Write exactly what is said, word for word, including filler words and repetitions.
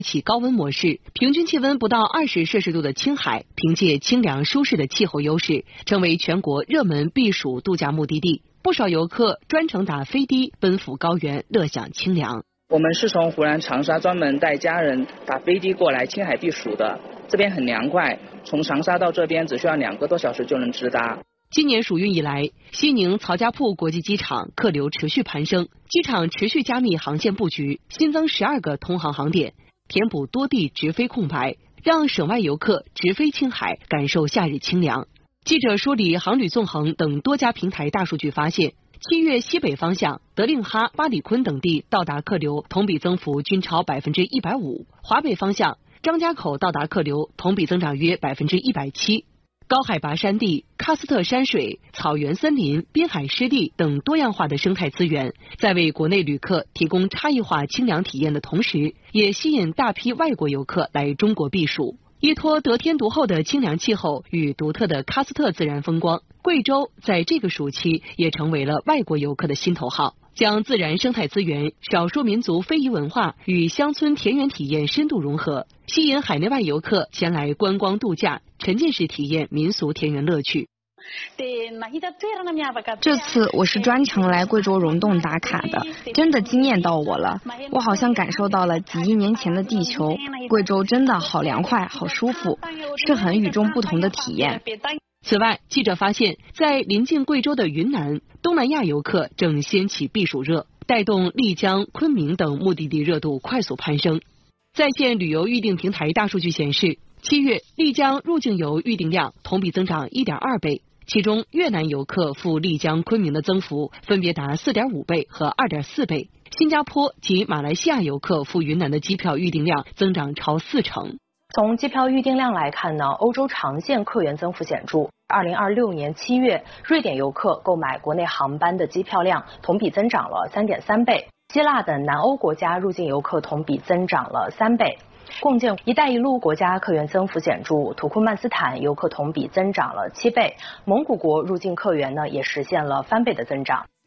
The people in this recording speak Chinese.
起高温模式，平均气温不到二十摄氏度的青海，凭借清凉舒适的气候优势，成为全国热门避暑度假目的地。不少游客专程打飞的奔赴高原，乐享清凉。 我们是从湖南长沙专门带家人打飞的过来青海避暑的，这边很凉快，从长沙到这边只需要两个多小时就能直达。 今年暑运以来，西宁曹家铺国际机场客流持续攀升，机场持续加密航线布局，新增十二个通航航点，填补多地直飞空白，让省外游客直飞青海感受夏日清凉。记者梳理航旅纵横等多家平台大数据发现，七月西北方向德令哈、巴里坤等地到达客流同比增幅均超百分之一百五，华北方向张家口到达客流同比增长约百分之一百七。高海拔山地、喀斯特山水、草原森林、滨海湿地等多样化的生态资源，在为国内旅客提供差异化清凉体验的同时，也吸引大批外国游客来中国避暑。依托得天独厚的清凉气候与独特的喀斯特自然风光，贵州在这个暑期也成为了外国游客的心头好。将自然生态资源、少数民族非遗文化与乡村田园体验深度融合，吸引海内外游客前来观光度假，沉浸式体验民俗田园乐趣。 这次我是专程来贵州溶洞打卡的，真的惊艳到我了。我好像感受到了几亿年前的地球，贵州真的好凉快，好舒服，是很与众不同的体验。 此外，记者发现，在临近贵州的云南，东南亚游客正掀起避暑热，带动丽江、昆明等目的地热度快速攀升。在线旅游预订平台大数据显示，七月丽江入境游预订量同比增长 一点二倍，其中越南游客赴丽江、昆明的增幅分别达 四点五倍和 二点四倍，新加坡及马来西亚游客赴云南的机票预订量增长超四成。 从机票预订量来看呢，欧洲长线客源增幅显著。二零二六年七月，瑞典游客购买国内航班的机票量同比增长了 三点三倍，希腊等南欧国家入境游客同比增长了三倍。共建“一带一路”国家客源增幅显著，土库曼斯坦游客同比增长了七倍，蒙古国入境客源呢也实现了翻倍的增长。